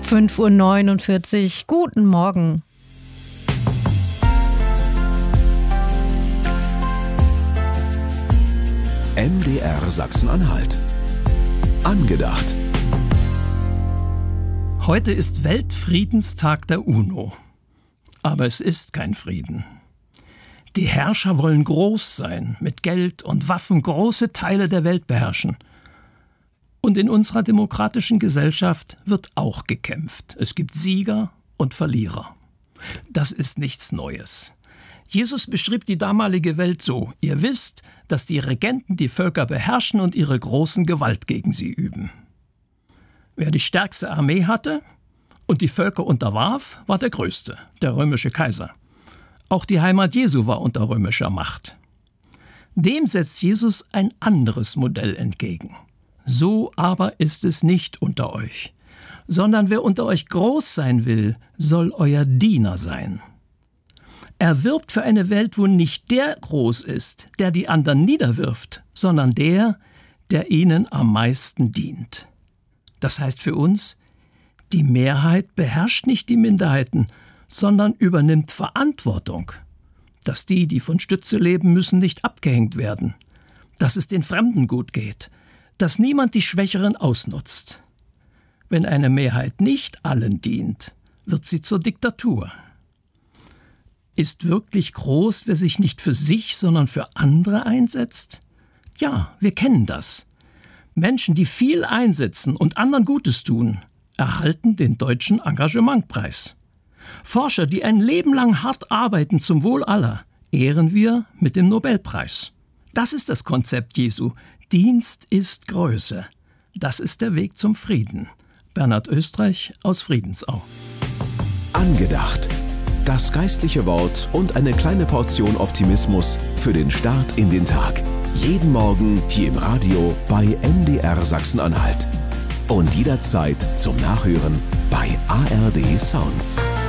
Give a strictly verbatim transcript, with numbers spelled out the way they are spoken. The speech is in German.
fünf Uhr neunundvierzig, guten Morgen. M D R Sachsen-Anhalt. Angedacht. Heute ist Weltfriedenstag der UNO. Aber es ist kein Frieden. Die Herrscher wollen groß sein, mit Geld und Waffen große Teile der Welt beherrschen. Und in unserer demokratischen Gesellschaft wird auch gekämpft. Es gibt Sieger und Verlierer. Das ist nichts Neues. Jesus beschrieb die damalige Welt so: Ihr wisst, dass die Regenten die Völker beherrschen und ihre großen Gewalt gegen sie üben. Wer die stärkste Armee hatte und die Völker unterwarf, war der Größte, der römische Kaiser. Auch die Heimat Jesu war unter römischer Macht. Dem setzt Jesus ein anderes Modell entgegen. So aber ist es nicht unter euch, sondern wer unter euch groß sein will, soll euer Diener sein. Er wirbt für eine Welt, wo nicht der groß ist, der die anderen niederwirft, sondern der, der ihnen am meisten dient. Das heißt für uns, die Mehrheit beherrscht nicht die Minderheiten, sondern übernimmt Verantwortung, dass die, die von Stütze leben müssen, nicht abgehängt werden, dass es den Fremden gut geht, dass niemand die Schwächeren ausnutzt. Wenn eine Mehrheit nicht allen dient, wird sie zur Diktatur. Ist wirklich groß, wer sich nicht für sich, sondern für andere einsetzt? Ja, wir kennen das. Menschen, die viel einsetzen und anderen Gutes tun, erhalten den Deutschen Engagementpreis. Forscher, die ein Leben lang hart arbeiten zum Wohl aller, ehren wir mit dem Nobelpreis. Das ist das Konzept Jesu. Dienst ist Größe. Das ist der Weg zum Frieden. Bernhard Österreich aus Friedensau. Angedacht. Das geistliche Wort und eine kleine Portion Optimismus für den Start in den Tag. Jeden Morgen hier im Radio bei M D R Sachsen-Anhalt. Und jederzeit zum Nachhören bei A R D Sounds.